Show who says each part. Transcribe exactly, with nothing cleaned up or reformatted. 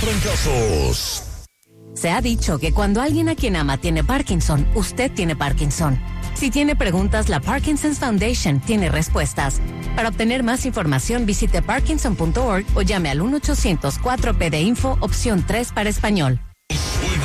Speaker 1: Trancazos.
Speaker 2: Se ha dicho que cuando alguien a quien ama tiene Parkinson, usted tiene Parkinson. Si tiene preguntas, la Parkinson's Foundation tiene respuestas. Para obtener más información, visite parkinson punto org o llame al uno ochocientos cuatro P de Info, opción tres para español.